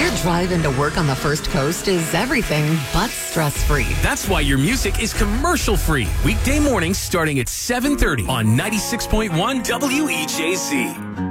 drive into work on the First Coast is everything but stress-free. That's why your music is commercial-free. Weekday mornings starting at 7:30 on 96.1 WEJC.